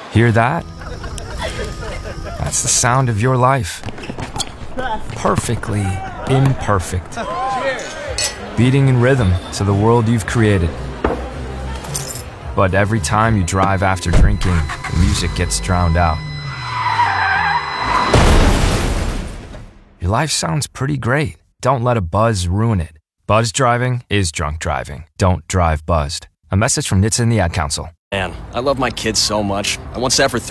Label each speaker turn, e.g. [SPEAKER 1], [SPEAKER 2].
[SPEAKER 1] Hear that? That's the sound of your life. Perfectly imperfect. Beating in rhythm to the world you've created. But every time you drive after drinking, the music gets drowned out. Your life sounds pretty great. Don't let a buzz ruin it. Buzz driving is drunk driving. Don't drive buzzed. A message from NHTSA and the Ad Council.
[SPEAKER 2] Man, I love my kids so much. I once sat for